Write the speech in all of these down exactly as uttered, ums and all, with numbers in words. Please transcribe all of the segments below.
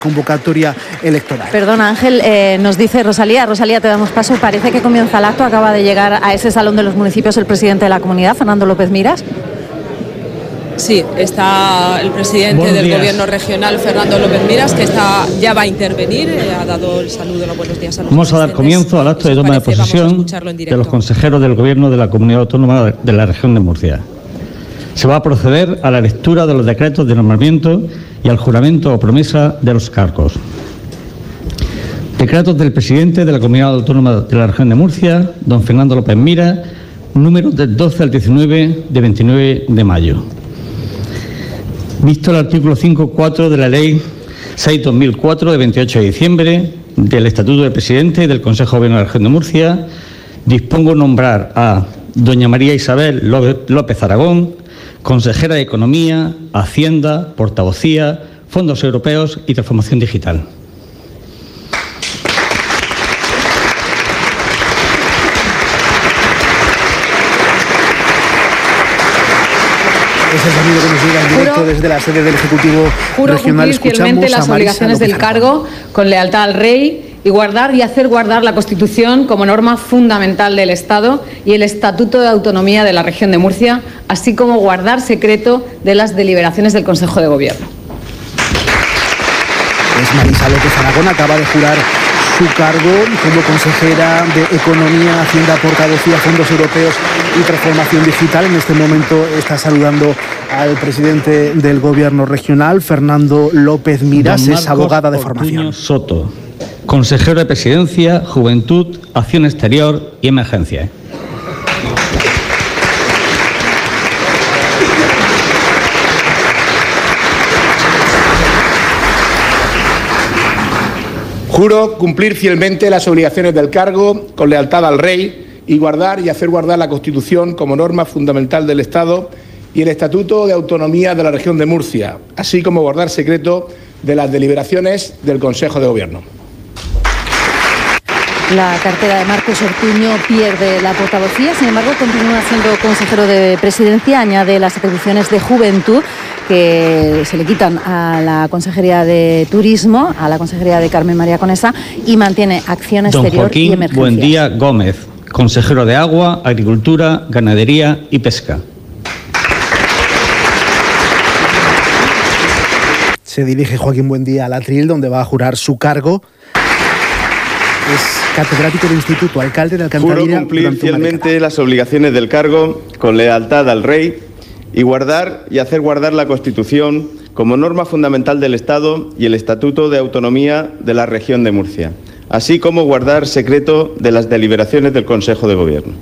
convocatoria electoral. Perdona, Ángel, eh, nos dice Rosalía, Rosalía, te damos paso, parece que comienza el acto, acaba de llegar a ese salón de los municipios el presidente de la comunidad, Fernando López Miras. Sí, está el presidente Buenos del días. Gobierno regional, Fernando López Miras, que está ya va a intervenir, eh, ha dado el saludo, los buenos días a los Vamos a dar asistentes. comienzo al acto de Si os toma de parece, vamos a posesión escucharlo en de directo. los consejeros del Gobierno de la Comunidad Autónoma de la Región de Murcia. Se va a proceder a la lectura de los decretos de nombramiento y al juramento o promesa de los cargos. Decretos del presidente de la Comunidad Autónoma de la Región de Murcia, don Fernando López Miras, números del doce al diecinueve de veintinueve de mayo. Visto el artículo cinco punto cuatro de la Ley seis barra dos mil cuatro de veintiocho de diciembre del Estatuto del Presidente del Consejo de Gobierno de la Región de Murcia, dispongo nombrar a doña María Isabel López Aragón, consejera de Economía, Hacienda, Portavocía, Fondos Europeos y Transformación Digital. Es el sonido que nos llega en directo Juro, desde la sede del Ejecutivo Juro Regional. cumplir fielmente Escuchamos las a Marisa obligaciones López del Aragón. cargo con lealtad al Rey y guardar y hacer guardar la Constitución como norma fundamental del Estado y el Estatuto de Autonomía de la Región de Murcia, así como guardar secreto de las deliberaciones del Consejo de Gobierno. Es Marisa López Aragón, acaba de jurar su cargo como consejera de Economía, Hacienda, Portavocía, Fondos Europeos y Transformación Digital. En este momento está saludando al presidente del Gobierno regional, Fernando López Miras, Don es Marcos abogada de Ortuño formación. Soto, consejero de Presidencia, Juventud, Acción Exterior y Emergencia. Juro cumplir fielmente las obligaciones del cargo con lealtad al Rey y guardar y hacer guardar la Constitución como norma fundamental del Estado y el Estatuto de Autonomía de la Región de Murcia, así como guardar secreto de las deliberaciones del Consejo de Gobierno. La cartera de Marcos Ortuño pierde la portavocía, sin embargo continúa siendo consejero de Presidencia, añade las atribuciones de Juventud que se le quitan a la Consejería de Turismo, a la Consejería de Carmen María Conesa, y mantiene Acción Don Exterior y Joaquín Emergencias. Buendía Gómez, consejero de Agua, Agricultura, Ganadería y Pesca. Se dirige Joaquín Buendía al atril, donde va a jurar su cargo. Es catedrático de instituto, alcalde de Alcantarilla. Juro cumplir fielmente las obligaciones del cargo con lealtad al Rey y guardar y hacer guardar la Constitución como norma fundamental del Estado y el Estatuto de Autonomía de la Región de Murcia, así como guardar secreto de las deliberaciones del Consejo de Gobierno.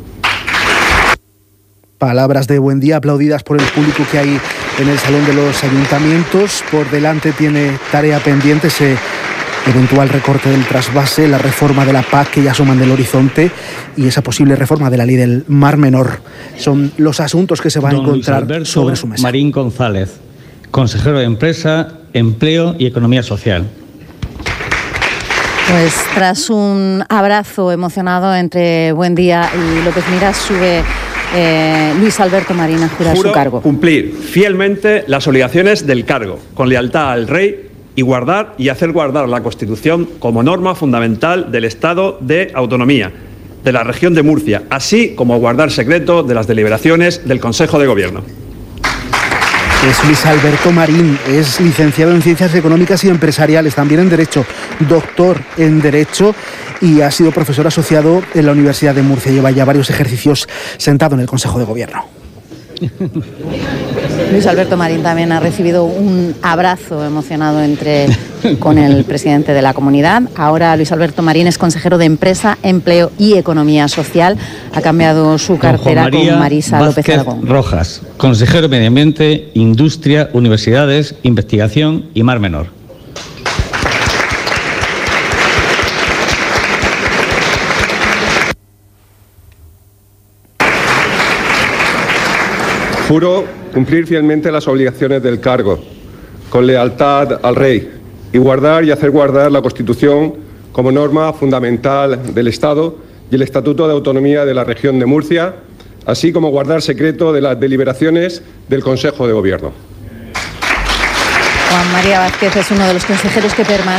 Palabras de Buendía aplaudidas por el público que hay en el Salón de los Ayuntamientos. Por delante tiene tarea pendiente ese eventual recorte del trasvase, la reforma de la P A C que ya asoman del horizonte y esa posible reforma de la ley del Mar Menor. Son los asuntos que se van a encontrar sobre su mesa. Marín González, consejero de Empresa, Empleo y Economía Social. Pues tras un abrazo emocionado entre Buendía y López Miras, sube eh, Luis Alberto Marín a jurar Juro su cargo. cumplir fielmente las obligaciones del cargo, con lealtad al Rey y guardar y hacer guardar la Constitución como norma fundamental del Estado de Autonomía de la Región de Murcia, así como guardar secreto de las deliberaciones del Consejo de Gobierno. Es Luis Alberto Marín, es licenciado en Ciencias Económicas y Empresariales, también en Derecho, doctor en Derecho y ha sido profesor asociado en la Universidad de Murcia. Lleva ya varios ejercicios sentado en el Consejo de Gobierno. Luis Alberto Marín también ha recibido un abrazo emocionado entre, con el presidente de la comunidad. Ahora Luis Alberto Marín es consejero de Empresa, Empleo y Economía Social. Ha cambiado su cartera con Marisa López Vázquez Aragón. Rojas, consejero de Medio Ambiente, Industria, Universidades, Investigación y Mar Menor. Juro cumplir fielmente las obligaciones del cargo, con lealtad al Rey, y guardar y hacer guardar la Constitución como norma fundamental del Estado y el Estatuto de Autonomía de la Región de Murcia, así como guardar secreto de las deliberaciones del Consejo de Gobierno. Juan María Vázquez es uno de los consejeros que permanecen